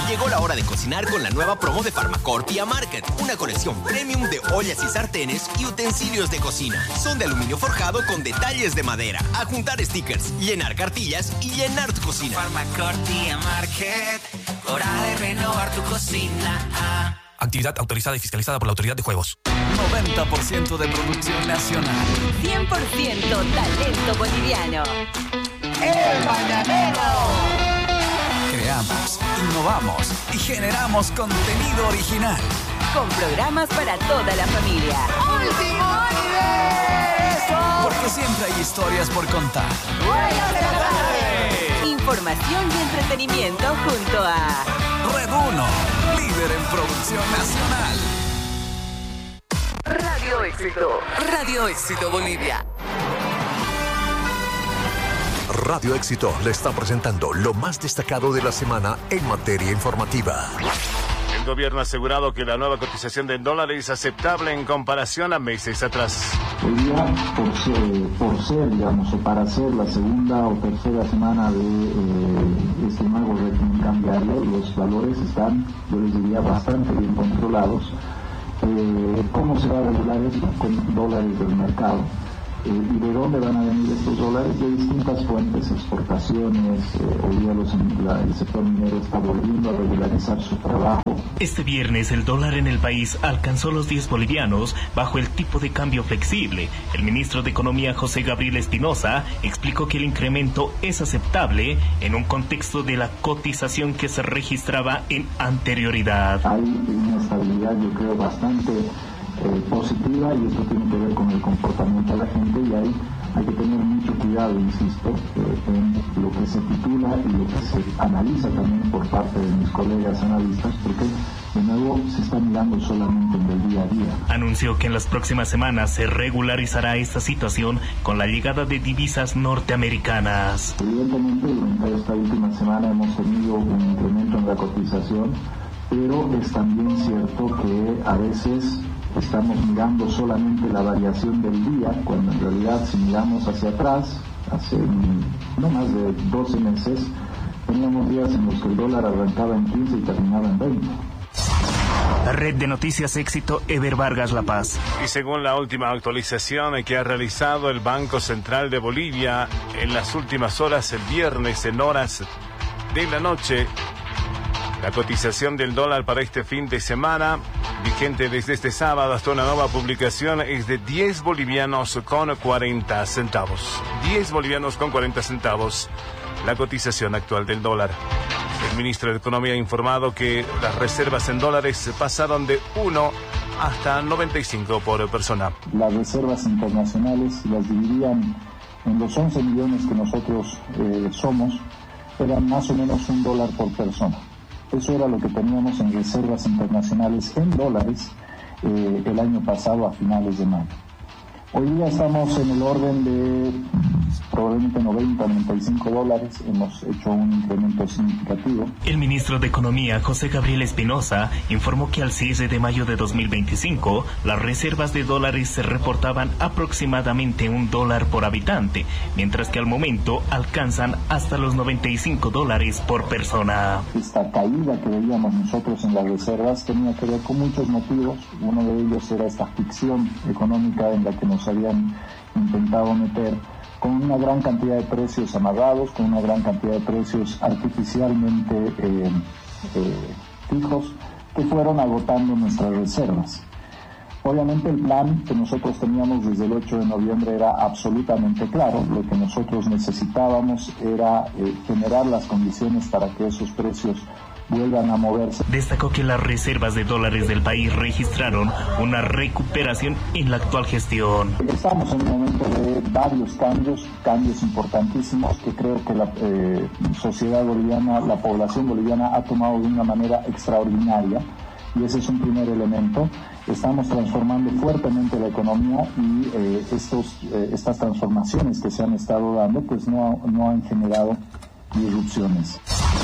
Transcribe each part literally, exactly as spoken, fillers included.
Llegó la hora de cocinar con la nueva promo de Pharmacorp Market. Una colección premium de ollas y sartenes y utensilios de cocina. Son de aluminio forjado con detalles de madera. A juntar stickers, llenar cartillas y llenar tu cocina. Pharmacorp Market. Hora de renovar tu cocina. Actividad autorizada y fiscalizada por la Autoridad de Juegos. noventa por ciento de producción nacional. cien por ciento talento boliviano. ¡El Mañanero! Creamos, innovamos y generamos contenido original. Con programas para toda la familia. ¡Último universo! Porque siempre hay historias por contar. ¡Buenas de la tarde! Información y entretenimiento junto a Red uno, líder en producción nacional. Radio Éxito. Radio Éxito Bolivia. Radio Éxito le está presentando lo más destacado de la semana en materia informativa. El gobierno ha asegurado que la nueva cotización del dólar es aceptable en comparación a meses atrás. Hoy día, por ser, por ser, digamos, o para ser la segunda o tercera semana de eh, este nuevo régimen cambiario, los valores están, yo les diría, bastante bien controlados. Eh, ¿Cómo se va a regular esto? Con dólares del mercado. Eh, ¿Y de dónde van a venir estos dólares? De distintas fuentes, exportaciones. Eh, hoy día los, la, el sector minero está volviendo a regularizar su trabajo. Este viernes el dólar en el país alcanzó los diez bolivianos bajo el tipo de cambio flexible. El ministro de Economía José Gabriel Espinosa explicó que el incremento es aceptable en un contexto de la cotización que se registraba en anterioridad. Hay una estabilidad, yo creo, bastante Eh, positiva, y esto tiene que ver con el comportamiento de la gente, y ahí hay que tener mucho cuidado, insisto, eh, en lo que se titula y lo que se analiza también por parte de mis colegas analistas, porque de nuevo se está mirando solamente en el día a día. Anunció que en las próximas semanas se regularizará esta situación con la llegada de divisas norteamericanas. Evidentemente, durante esta última semana hemos tenido un incremento en la cotización, pero es también cierto que a veces estamos mirando solamente la variación del día, cuando en realidad, si miramos hacia atrás, hace no más de doce meses, teníamos días en los que el dólar arrancaba en quince y terminaba en veinte. Red de Noticias Éxito, Ever Vargas La Paz. Y según la última actualización que ha realizado el Banco Central de Bolivia, en las últimas horas, el viernes, en horas de la noche, la cotización del dólar para este fin de semana, vigente desde este sábado hasta una nueva publicación, es de diez bolivianos con cuarenta centavos. diez bolivianos con cuarenta centavos, la cotización actual del dólar. El ministro de Economía ha informado que las reservas en dólares pasaron de uno hasta noventa y cinco por persona. Las reservas internacionales las dividían en los once millones que nosotros eh, somos, eran más o menos un dólar por persona. Eso era lo que teníamos en reservas internacionales en dólares eh, el año pasado a finales de mayo. Hoy día estamos en el orden de probablemente noventa, noventa y cinco dólares. Hemos hecho un incremento significativo. El ministro de Economía, José Gabriel Espinosa, informó que al cierre de mayo de dos mil veinticinco, las reservas de dólares se reportaban aproximadamente un dólar por habitante, mientras que al momento alcanzan hasta los noventa y cinco dólares por persona. Esta caída que veíamos nosotros en las reservas tenía que ver con muchos motivos. Uno de ellos era esta ficción económica en la que nos habían intentado meter, con una gran cantidad de precios amarrados, con una gran cantidad de precios artificialmente eh, eh, fijos, que fueron agotando nuestras reservas. Obviamente el plan que nosotros teníamos desde el ocho de noviembre era absolutamente claro. Lo que nosotros necesitábamos era eh, generar las condiciones para que esos precios vuelvan a moverse. Destacó que las reservas de dólares del país registraron una recuperación en la actual gestión. Estamos en un momento de varios cambios, cambios importantísimos que creo que la eh, sociedad boliviana, la población boliviana ha tomado de una manera extraordinaria, y ese es un primer elemento. Estamos transformando fuertemente la economía y eh, estos, eh, estas transformaciones que se han estado dando pues no, no han generado disrupciones.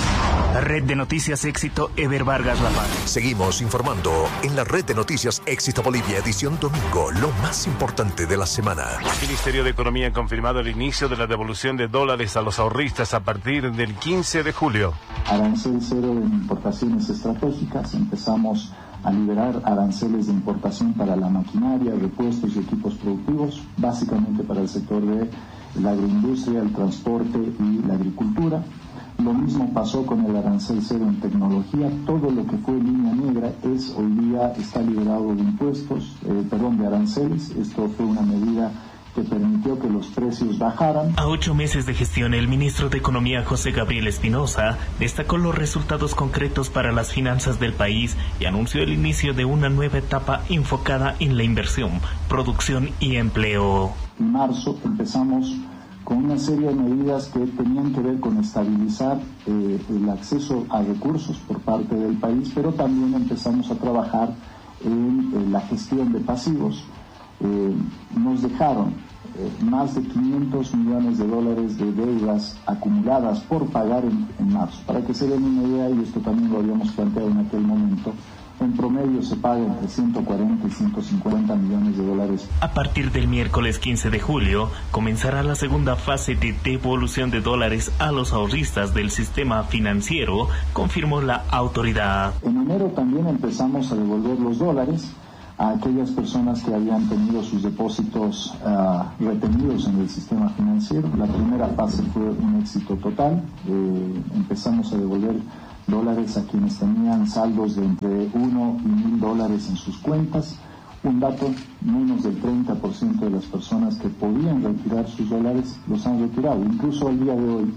Red de Noticias Éxito, Ever Vargas La Paz. Seguimos informando en la Red de Noticias Éxito Bolivia, edición domingo, lo más importante de la semana. El Ministerio de Economía ha confirmado el inicio de la devolución de dólares a los ahorristas a partir del quince de julio. Arancel cero en importaciones estratégicas. Empezamos a liberar aranceles de importación para la maquinaria, repuestos y equipos productivos, básicamente para el sector de la agroindustria, el transporte y la agricultura. Lo mismo pasó con el arancel cero en tecnología. Todo lo que fue línea negra es hoy día está liberado de impuestos, eh, perdón, de aranceles. Esto fue una medida que permitió que los precios bajaran. A ocho meses de gestión, el ministro de Economía, José Gabriel Espinosa, destacó los resultados concretos para las finanzas del país y anunció el inicio de una nueva etapa enfocada en la inversión, producción y empleo. En marzo empezamos con una serie de medidas que tenían que ver con estabilizar eh, el acceso a recursos por parte del país, pero también empezamos a trabajar en, en la gestión de pasivos. Eh, nos dejaron eh, más de quinientos millones de dólares de deudas acumuladas por pagar en, en marzo. Para que se den una idea, y esto también lo habíamos planteado en aquel momento, en promedio se paga entre ciento cuarenta y ciento cincuenta millones de dólares. A partir del miércoles quince de julio, comenzará la segunda fase de devolución de dólares a los ahorristas del sistema financiero, confirmó la autoridad. En enero también empezamos a devolver los dólares a aquellas personas que habían tenido sus depósitos uh, retenidos en el sistema financiero. La primera fase fue un éxito total. Eh, empezamos a devolver dólares a quienes tenían saldos de entre uno y mil dólares en sus cuentas. Un dato, menos del treinta por ciento de las personas que podían retirar sus dólares los han retirado, incluso al día de hoy.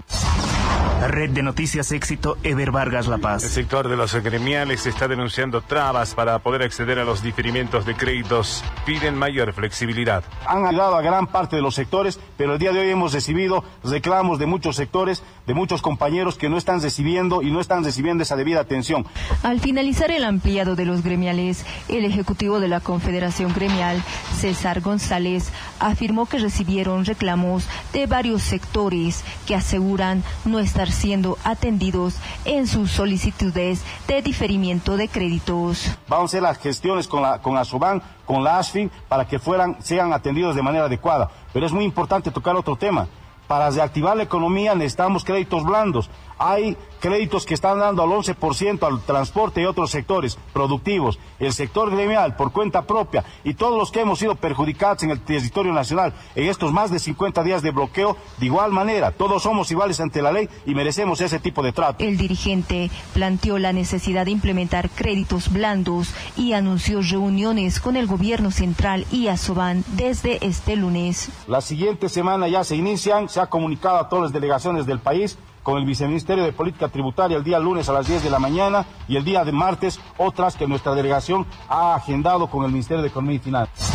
Red de Noticias Éxito, Ever Vargas La Paz. El sector de los gremiales está denunciando trabas para poder acceder a los diferimientos de créditos. Piden mayor flexibilidad. Han ayudado a gran parte de los sectores, pero el día de hoy hemos recibido reclamos de muchos sectores, de muchos compañeros que no están recibiendo y no están recibiendo esa debida atención. Al finalizar el ampliado de los gremiales, el ejecutivo de la Confederación Gremial, César González, afirmó que recibieron reclamos de varios sectores que aseguran no estar siendo atendidos en sus solicitudes de diferimiento de créditos. Vamos a hacer las gestiones con la con ASOBAN, con la ASFIN, para que fueran, sean atendidos de manera adecuada. Pero es muy importante tocar otro tema. Para reactivar la economía necesitamos créditos blandos. Hay créditos que están dando al once por ciento al transporte y otros sectores productivos. El sector gremial por cuenta propia y todos los que hemos sido perjudicados en el territorio nacional en estos más de cincuenta días de bloqueo, de igual manera, todos somos iguales ante la ley y merecemos ese tipo de trato. El dirigente planteó la necesidad de implementar créditos blandos y anunció reuniones con el gobierno central y ASOBAN desde este lunes. La siguiente semana ya se inician, se ha comunicado a todas las delegaciones del país con el Viceministerio de Política Tributaria el día lunes a las diez de la mañana y el día de martes otras que nuestra delegación ha agendado con el Ministerio de Economía y Finanzas.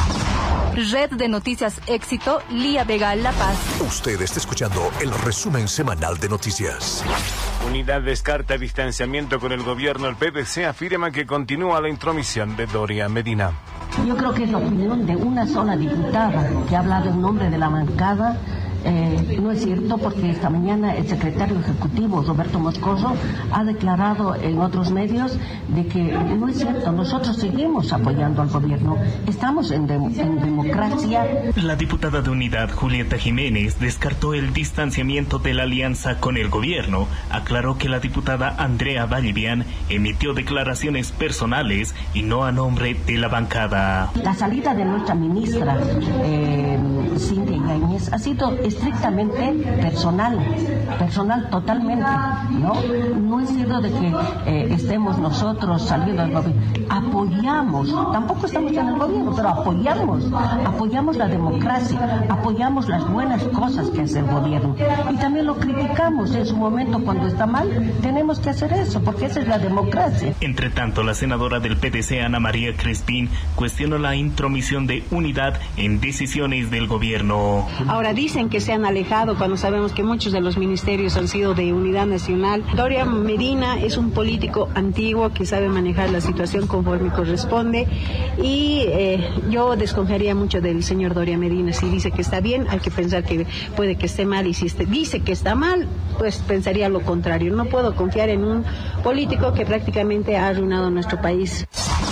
Red de Noticias Éxito, Lía Vega, La Paz. Usted está escuchando el resumen semanal de noticias. Unidad descarta distanciamiento con el gobierno. El P D C afirma que continúa la intromisión de Doria Medina. Yo creo que es la opinión de una sola diputada que ha hablado en nombre de la bancada. Eh, no es cierto, porque esta mañana el secretario ejecutivo Roberto Moscoso ha declarado en otros medios de que no es cierto, nosotros seguimos apoyando al gobierno, estamos en, de, en democracia. La diputada de Unidad, Julieta Jiménez, descartó el distanciamiento de la alianza con el gobierno. Aclaró que la diputada Andrea Vallivian emitió declaraciones personales y no a nombre de la bancada. La salida de nuestra ministra eh, Cintia Yáñez ha sido estrictamente personal, personal totalmente, ¿no? No es cierto de que eh, estemos nosotros saliendo del gobierno, apoyamos, tampoco estamos en el gobierno, pero apoyamos, apoyamos la democracia, apoyamos las buenas cosas que hace el gobierno y también lo criticamos en su momento cuando está mal, tenemos que hacer eso, porque esa es la democracia. Entre tanto, la senadora del P D C, Ana María Crespín, cuestionó la intromisión de Unidad en decisiones del gobierno. Ahora dicen que que se han alejado cuando sabemos que muchos de los ministerios han sido de unidad nacional. Doria Medina es un político antiguo que sabe manejar la situación conforme corresponde y eh, yo desconfiaría mucho del señor Doria Medina. Si dice que está bien, hay que pensar que puede que esté mal, y si este, dice que está mal, pues pensaría lo contrario. No puedo confiar en un político que prácticamente ha arruinado nuestro país.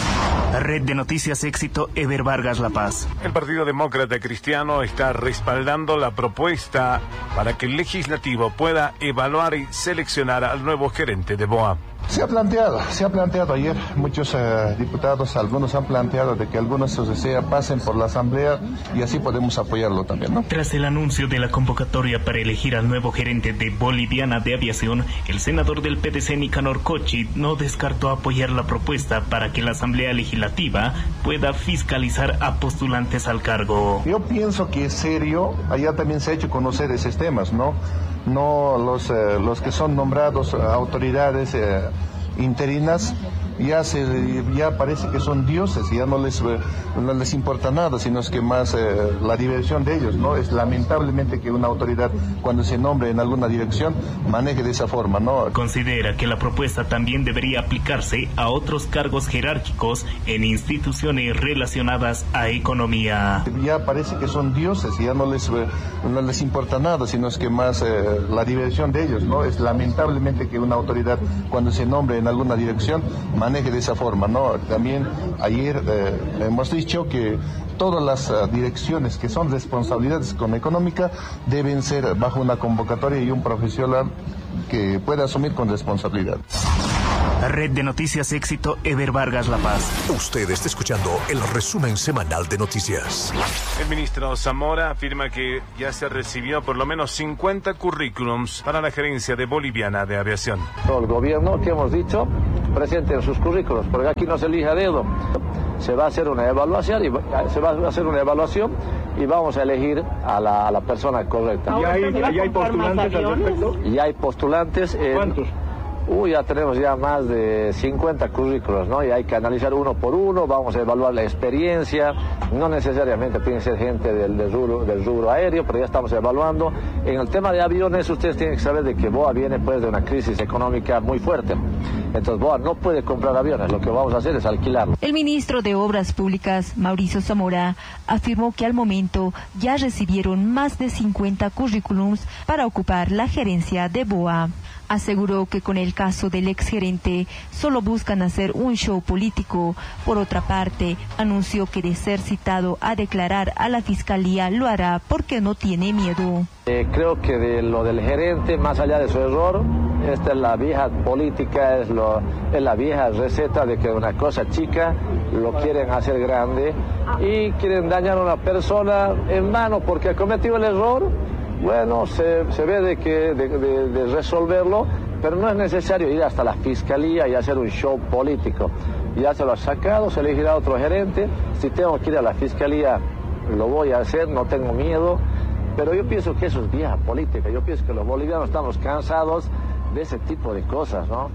Red de Noticias Éxito, Eber Vargas, La Paz. El Partido Demócrata Cristiano está respaldando la propuesta para que el legislativo pueda evaluar y seleccionar al nuevo gerente de B O A. Se ha planteado, se ha planteado ayer, muchos eh, diputados, algunos han planteado de que algunos socios pasen por la asamblea y así podemos apoyarlo también, ¿no? Tras el anuncio de la convocatoria para elegir al nuevo gerente de Boliviana de Aviación, el senador del P D C, Nicanor Cochi, no descartó apoyar la propuesta para que la asamblea legislativa pueda fiscalizar a postulantes al cargo. Yo pienso que es serio, allá también se ha hecho conocer esos temas, ¿no? No los, eh, los que son nombrados eh, autoridades eh, interinas ya se ya parece que son dioses, ya no les eh, no les importa nada, sino es que más eh, la diversión de ellos, ¿no? Es lamentablemente que una autoridad cuando se nombre en alguna dirección maneje de esa forma, ¿no? Considera que la propuesta también debería aplicarse a otros cargos jerárquicos en instituciones relacionadas a economía. Ya parece que son dioses, ya no les eh, no les importa nada, sino es que más eh, la diversión de ellos, ¿no? Es lamentablemente que una autoridad cuando se nombre en alguna dirección maneje de esa forma, ¿no? También ayer eh, hemos dicho que todas las uh, direcciones que son responsabilidades con económica deben ser bajo una convocatoria y un profesional que pueda asumir con responsabilidad. Red de Noticias Éxito, Eber Vargas, La Paz. Usted está escuchando el resumen semanal de noticias. El ministro Zamora afirma que ya se recibió por lo menos cincuenta currículums para la gerencia de Boliviana de Aviación. El gobierno, que hemos dicho, presenten sus currículos, porque aquí no se elige a dedo. Se va a hacer una evaluación y se va a hacer una evaluación y vamos a elegir a la, a la persona correcta. ¿Ya hay, ¿ya hay postulantes al respecto? Ya hay postulantes. En, ¿Cuántos? Uy, ya tenemos ya más de cincuenta currículos, ¿no? Y hay que analizar uno por uno, vamos a evaluar la experiencia, no necesariamente tiene que ser gente del, del, rubro, del rubro aéreo, pero ya estamos evaluando. En el tema de aviones, ustedes tienen que saber de que B O A viene pues de una crisis económica muy fuerte. Entonces B O A no puede comprar aviones, lo que vamos a hacer es alquilarlos. El ministro de Obras Públicas, Mauricio Zamora, afirmó que al momento ya recibieron más de cincuenta currículums para ocupar la gerencia de B O A. Aseguró que con el caso del exgerente solo buscan hacer un show político. Por otra parte, anunció que de ser citado a declarar a la fiscalía lo hará porque no tiene miedo. Eh, creo que de lo del gerente, más allá de su error, esta es la vieja política, es, lo, es la vieja receta de que una cosa chica lo quieren hacer grande y quieren dañar a una persona en vano porque ha cometido el error. Bueno, se, se ve de, que, de, de, de resolverlo, pero no es necesario ir hasta la fiscalía y hacer un show político. Ya se lo ha sacado, se elegirá otro gerente. Si tengo que ir a la fiscalía, lo voy a hacer, no tengo miedo. Pero yo pienso que eso es vieja política. Yo pienso que los bolivianos estamos cansados de ese tipo de cosas, ¿no?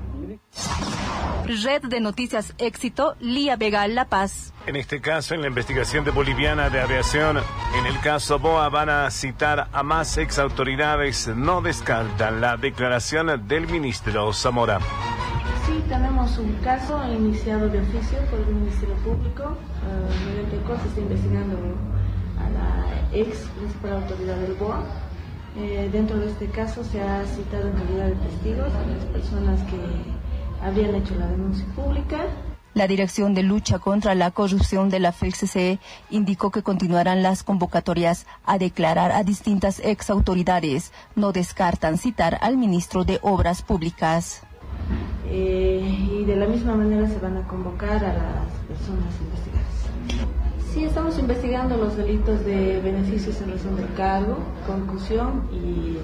Red de Noticias Éxito, Lía Vega, La Paz. En este caso, en la investigación de Boliviana de Aviación, en el caso B O A van a citar a más exautoridades. No descartan la declaración del ministro Zamora. Sí, tenemos un caso iniciado de oficio por el Ministerio Público, uh, mediante el cual se está investigando a la ex principal autoridad del B O A. Eh, dentro de este caso se ha citado en calidad de testigos a las personas que habían hecho la denuncia pública. La Dirección de Lucha contra la Corrupción de la F E C C indicó que continuarán las convocatorias a declarar a distintas exautoridades. No descartan citar al ministro de Obras Públicas. Eh, y de la misma manera se van a convocar a las personas investigadas. Sí, estamos investigando los delitos de beneficios en razón del cargo, concusión y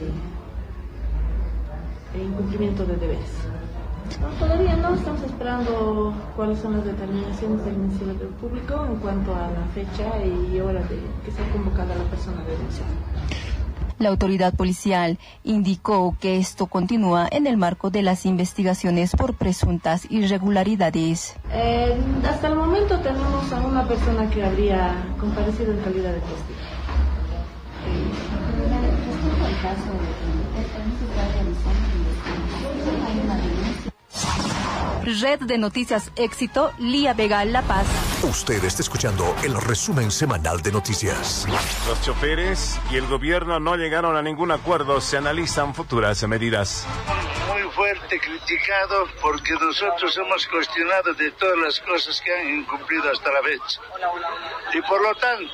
e incumplimiento de deberes. No, todavía no, estamos esperando cuáles son las determinaciones del Ministerio Público en cuanto a la fecha y hora de que sea convocada la persona denunciada. La autoridad policial indicó que esto continúa en el marco de las investigaciones por presuntas irregularidades. Eh, hasta el momento tenemos a una persona que habría comparecido en calidad de testigo. Eh, caso de también se está realizando hay una denuncia. Red de Noticias Éxito, Lía Vega, La Paz. Usted está escuchando el resumen semanal de noticias. Los choferes y el gobierno no llegaron a ningún acuerdo. Se analizan futuras medidas. Muy fuerte criticado porque nosotros hemos cuestionado de todas las cosas que han incumplido hasta la fecha. Y por lo tanto,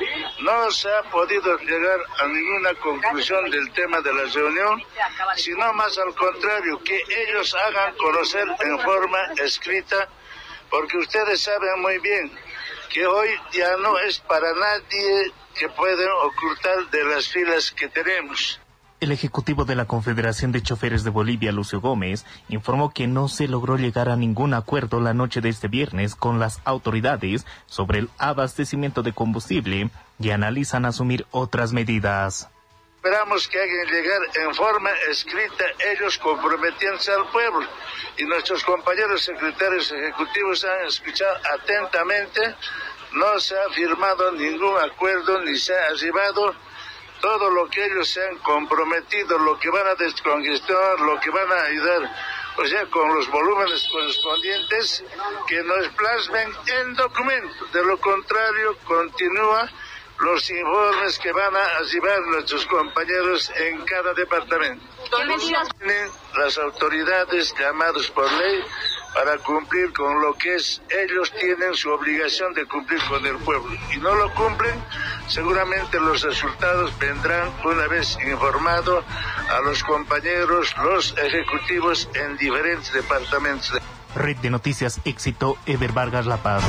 no se ha podido llegar a ninguna conclusión del tema de la reunión, sino más al contrario, que ellos hagan conocer en forma escrita, porque ustedes saben muy bien que hoy ya no es para nadie que pueden ocultar de las filas que tenemos. El ejecutivo de la Confederación de Choferes de Bolivia, Lucio Gómez, informó que no se logró llegar a ningún acuerdo la noche de este viernes con las autoridades sobre el abastecimiento de combustible y analizan asumir otras medidas. Esperamos que hagan llegar en forma escrita ellos comprometiéndose al pueblo y nuestros compañeros secretarios ejecutivos han escuchado atentamente. No se ha firmado ningún acuerdo ni se ha arribado. Todo lo que ellos se han comprometido, lo que van a descongestionar, lo que van a ayudar, o sea, con los volúmenes correspondientes, que nos plasmen en documento. De lo contrario, continúa los informes que van a llevar nuestros compañeros en cada departamento. Tienen las autoridades llamadas por ley para cumplir con lo que es, ellos tienen su obligación de cumplir con el pueblo. Y no lo cumplen, seguramente los resultados vendrán una vez informado a los compañeros, los ejecutivos en diferentes departamentos. Red de Noticias Éxito, Ever Vargas, La Paz.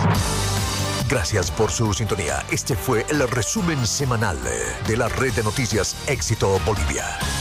Gracias por su sintonía. Este fue el resumen semanal de la Red de Noticias Éxito Bolivia.